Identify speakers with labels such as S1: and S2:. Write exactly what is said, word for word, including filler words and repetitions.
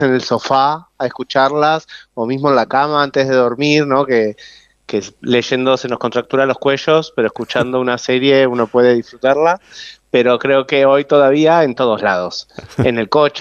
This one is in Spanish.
S1: en el sofá a escucharlas, o mismo en la cama antes de dormir, ¿no? Que, que leyendo se nos contractura los cuellos, pero escuchando una serie uno puede disfrutarla. Pero creo que hoy todavía en todos lados, en el coche,